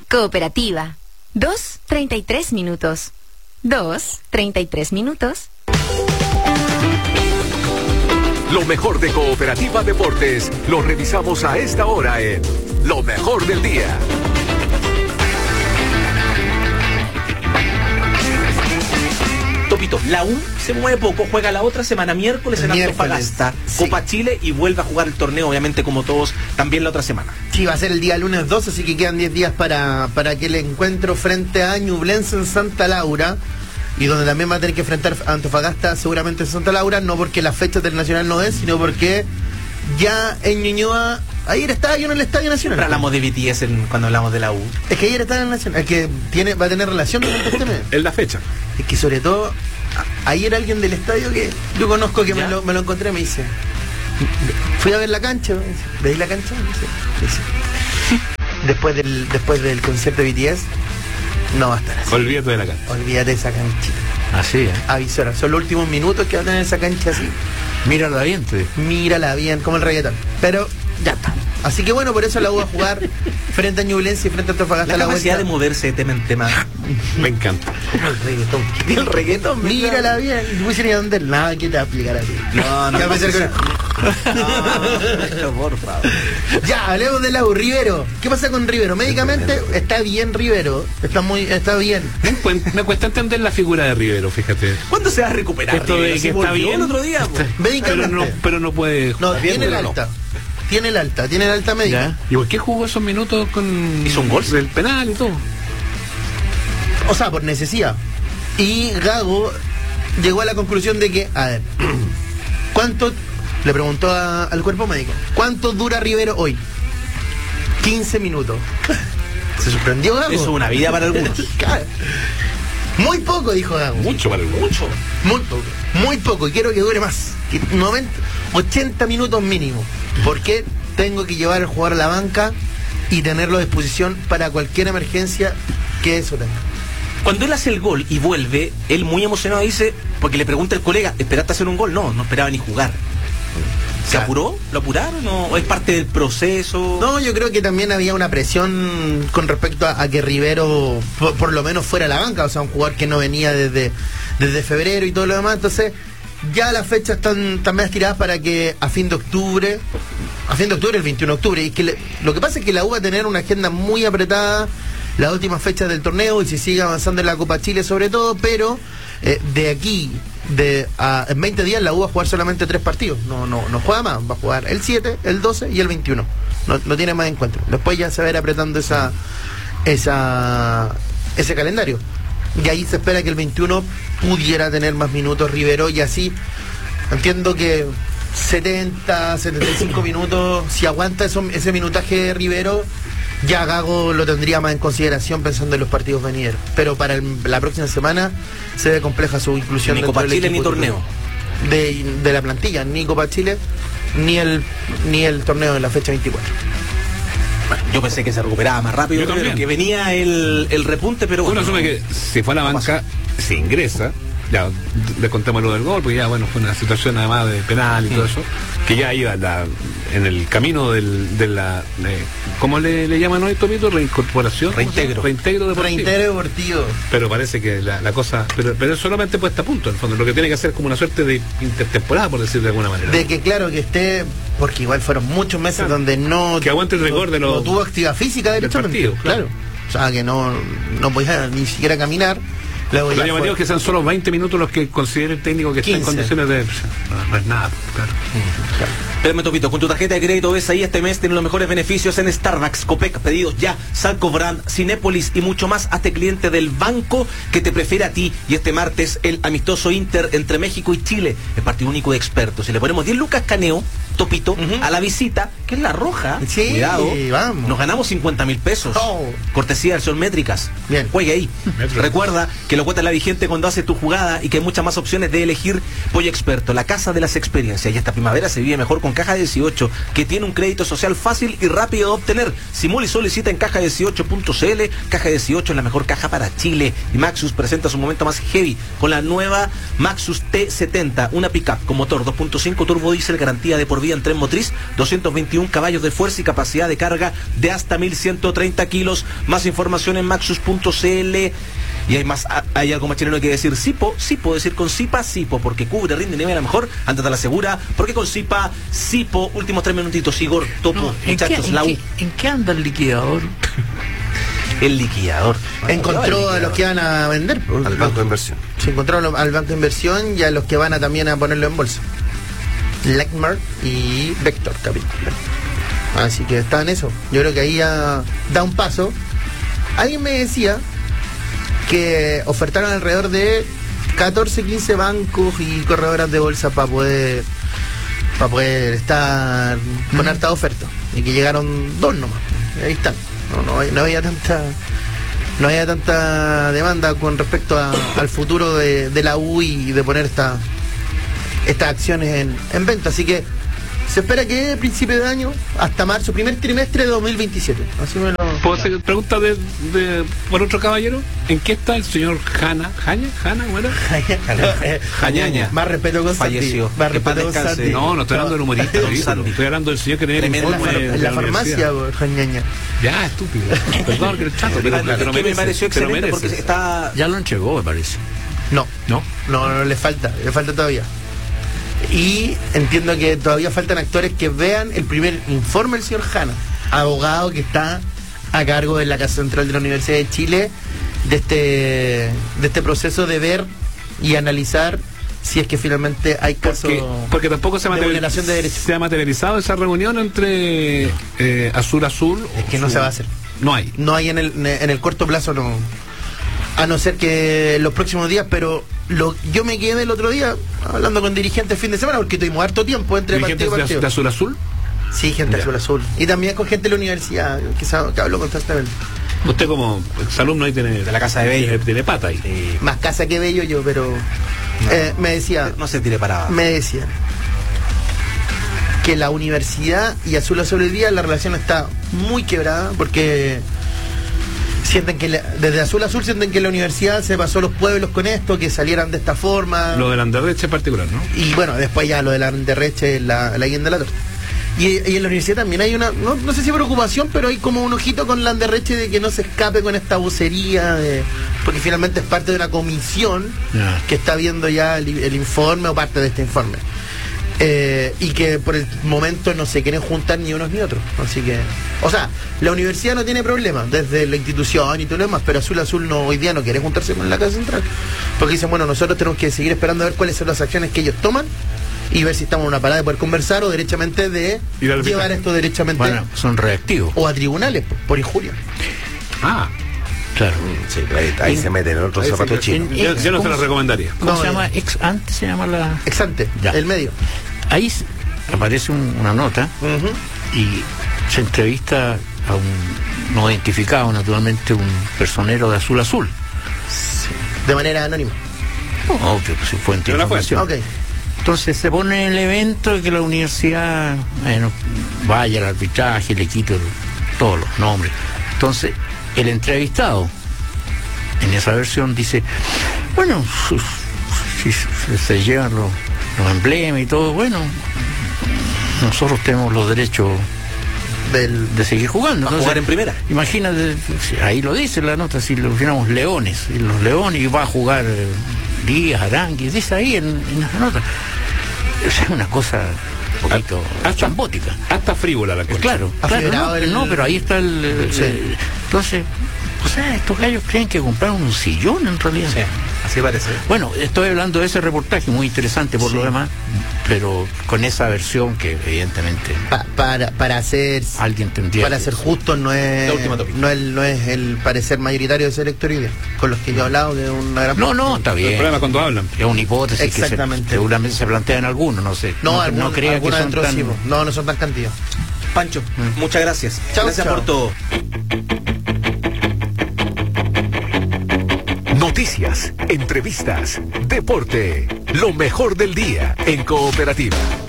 Cooperativa. 2:33 minutos. 2:33 minutos. Lo mejor de Cooperativa Deportes lo revisamos a esta hora en Lo Mejor del Día. Topito, la U se mueve poco, juega la otra semana, miércoles en Antofagasta, sí. Copa Chile, y vuelve a jugar el torneo, obviamente como todos, también la otra semana. Sí, va a ser el día lunes 2, así que quedan 10 días para que el encuentro frente a Ñublense en Santa Laura, y donde también va a tener que enfrentar a Antofagasta seguramente en Santa Laura, no porque las fechas del Nacional no es, sino porque ya en Ñuñoa, ayer estaba yo en el Estadio Nacional. Pero hablamos de BTS cuando hablamos de la U. Es que ayer estaba en el Nacional, es que va a tener relación con este mes. En la fecha. Es que sobre todo, ayer alguien del estadio que yo conozco que me lo encontré, me dice, fui a ver la cancha, me dice, ¿veis la cancha? Me dice, después del concierto de BTS, no va a estar así. Olvídate de la cancha. Olvídate de esa canchita. Así, Avisora, son los últimos minutos que va a tener esa cancha así. Mírala bien, Mírala bien, como el reggaetón. Pero ya está. Así que bueno, por eso la voy a jugar frente a Ñublense y frente a Antofagasta. La capacidad de moverse de tema en tema. Me encanta. El reggaetón, mírala bien. Wisin y Yandel, nada que te va a explicar a ti. No, por favor. Ya, hablemos de la U. Rivero. ¿Qué pasa con Rivero? Médicamente está bien Rivero. Está bien. Me cuesta entender la figura de Rivero, fíjate. ¿Cuándo se va a recuperar? Esto de que está bien el otro día. Pero no puede. No, tiene el alta. Tiene el alta médica. ¿Y por qué jugó esos minutos con... ¿Hizo un gol? Del penal y todo? O sea, por necesidad. Y Gago llegó a la conclusión de que, a ver, ¿cuánto? Le preguntó al cuerpo médico, ¿cuánto dura Rivero hoy? 15 minutos. Se sorprendió Gago. Eso es una vida para algunos. Muy poco, dijo Gago. Mucho para algunos. Muy poco. Y quiero que dure más. 80 minutos mínimo. Porque tengo que llevar al jugador a la banca y tenerlo a disposición para cualquier emergencia que eso tenga. Cuando él hace el gol y vuelve, él muy emocionado dice, porque le pregunta el colega, ¿esperaste hacer un gol? No esperaba ni jugar. ¿Se apuró? ¿Lo apuraron? ¿O es parte del proceso? No, yo creo que también había una presión con respecto a que Rivero por lo menos fuera a la banca, o sea, un jugador que no venía desde febrero y todo lo demás, entonces ya las fechas están también estiradas para que a fin de octubre, el 21 de octubre, y que lo que pasa es que la U va a tener una agenda muy apretada las últimas fechas del torneo y se sigue avanzando en la Copa Chile sobre todo, pero de aquí en 20 días la U va a jugar solamente 3 partidos, no juega más, va a jugar el 7, el 12 y el 21, no tiene más encuentros, después ya se va a ir apretando ese calendario. Y ahí se espera que el 21 pudiera tener más minutos Rivero, y así entiendo que 75 minutos, si aguanta ese minutaje de Rivero, ya Gago lo tendría más en consideración pensando en los partidos venideros. Pero para la próxima semana se ve compleja su inclusión. Ni Copa Chile ni torneo. De la plantilla, ni Copa Chile, ni el torneo de la fecha 24. Bueno, yo pensé que se recuperaba más rápido, que venía el repunte, pero uno asume que si fue a la banca, se ingresa, ya descontemos lo del gol, porque ya bueno, fue una situación además de penal y todo eso, que ya iba en el camino ¿cómo le llaman hoy, Tomito? Reincorporación. Reintegro deportivo. Pero parece que la cosa, pero es solamente puesta a punto, en el fondo, lo que tiene que hacer es como una suerte de intertemporada, por decir de alguna manera. De que claro que esté, porque igual fueron muchos meses donde que aguante el récord de los... No tuvo actividad física derechamente. Claro. O sea, que no podía ni siquiera caminar. Lo llamativo es que sean solo 20 minutos los que considere el técnico que 15. Está en condiciones de... No es nada, claro. Espérame, Topito, con tu tarjeta de crédito ves ahí este mes tienen los mejores beneficios en Starbucks, Copec, pedidos ya, Salco Brand, Cinépolis y mucho más. Hazte cliente del banco que te prefiere a ti. Y este martes el amistoso Inter entre México y Chile, el partido único de expertos. Si le ponemos 10 lucas Caneo, Topito, a la visita, que es la roja, sí, cuidado, vamos. Nos ganamos 50.000 pesos. Cortesía del Sol Métricas. Bien. Juegue ahí. Recuerda que lo cuota la vigente cuando haces tu jugada y que hay muchas más opciones de elegir. Pollo Experto, la casa de las experiencias. Y esta primavera se vive mejor con Caja 18, que tiene un crédito social fácil y rápido de obtener. Simula y solicita en caja18.cl. Caja 18 es la mejor caja para Chile. Y Maxus presenta su momento más heavy con la nueva Maxus T70, una pickup con motor 2.5 turbo diésel, garantía de por vida en tren motriz, 221 caballos de fuerza y capacidad de carga de hasta 1130 kilos. Más información en maxus.cl. Y hay algo más chileno que decir Sipo, decir con Sipa, Sipo, porque cubre, rinde y nivela mejor, ándate a la segura, porque con Sipa, Sipo, últimos 3 minutitos, Igor, Topo, muchachos, la U. ¿En qué anda el liquidador? El liquidador. Encontró a los que van a vender. Al banco de inversión. Se encontraron al banco de inversión y a los que van a también a ponerlo en bolsa. Lechmark y Vector Capital. Así que está en eso. Yo creo que ahí ya da un paso. Alguien me decía que ofertaron alrededor de 14, 15 bancos y corredoras de bolsa para poder estar con harta oferta, y que llegaron 2 nomás. Ahí están. No había tanta demanda con respecto al futuro de la U y de poner estas acciones en venta, así que se espera que a principio de año, hasta marzo, primer trimestre de 2027. Así me lo... ¿Puedo hacer pregunta por otro caballero? ¿En qué está el señor Jana? ¿Bueno? Jañaña. Más respeto con falleció. Santi. Más respeto con Santi. No estoy hablando del humorista. Estoy hablando del señor que tenía el informe en la farmacia, Jañaña. Ya, estúpido. Perdón que el chato, pero me pareció excelente porque está... Ya lo entregó, me parece. No, le falta todavía. Y entiendo que todavía faltan actores que vean el primer informe del señor Jana, abogado que está a cargo de la Casa Central de la Universidad de Chile, de este proceso de ver y analizar si es que finalmente hay casos porque tampoco se de vulneración de derechos. Se ha materializado esa reunión entre Azul. Es que no se va a hacer. No hay en el corto plazo, no. A no ser que los próximos días, pero yo me quedé el otro día hablando con dirigentes el fin de semana, porque tuvimos harto tiempo entre partido y partido. ¿De Azul? Sí, gente de Azul. Y también con gente de la universidad, que habló constantemente. Usted como exalumno ahí tiene... De la Casa de Bello. Tiene pata ahí. Sí. Más casa que Bello yo, pero... me decía... No se tire para abajo. Me decían que la universidad y Azul hoy día la relación está muy quebrada, porque... sienten que desde Azul sienten que la universidad se pasó a los pueblos con esto, que salieran de esta forma. Lo de Landerreche en particular, ¿no? Y bueno, después ya lo de Landerreche, la guinda de la torta. Y en la universidad también hay una, no sé si preocupación, pero hay como un ojito con Landerreche de que no se escape con esta vocería, porque finalmente es parte de una comisión que está viendo ya el informe o parte de este informe. Y que por el momento no se quieren juntar ni unos ni otros. Así que, o sea, la universidad no tiene problema desde la institución y todo lo demás, pero Azul hoy día no quiere juntarse con la Casa Central, porque dicen, bueno, nosotros tenemos que seguir esperando a ver cuáles son las acciones que ellos toman y ver si estamos en una parada de poder conversar o derechamente de llevar esto derechamente. Bueno, son reactivos. O a tribunales por injuria. Ah, claro. Sí, ahí se meten en otro zapato chino. Yo no se lo recomendaría. ¿Cómo se llama? Ex ante se llama la... Ex ante, el medio. Ahí aparece una nota y se entrevista a un no identificado, naturalmente, un personero de Azul. Sí. De manera anónima. No, que pues, fuente de información. Okay. Entonces se pone el evento de que la universidad vaya al arbitraje, le quite todos los nombres. Entonces, el entrevistado en esa versión dice, bueno, si se llevan los emblemas y todo, bueno, nosotros tenemos los derechos de seguir jugando. Entonces, jugar en primera. Imagínate, ahí lo dice la nota, si lo llamamos Leones, y los Leones, y va a jugar Díaz, Aranqui, dice ahí en esa nota. Es una cosa un poquito chambótica. Hasta frívola la cosa. Claro, no, pero ahí está entonces, o sea, estos gallos creen que compraron un sillón en realidad. Sí, así parece. Bueno, estoy hablando de ese reportaje, muy interesante por lo demás, pero con esa versión que evidentemente para ser alguien tendría para ser justo no es el parecer mayoritario de ese elector y con los que yo he hablado de una gran está bien. El problema cuando hablan es una hipótesis que seguramente se plantea en algunos, no sé. No crea que son tan... no son tan cantidad. Pancho, muchas gracias. Gracias por todo. Noticias, entrevistas, deporte, lo mejor del día en Cooperativa.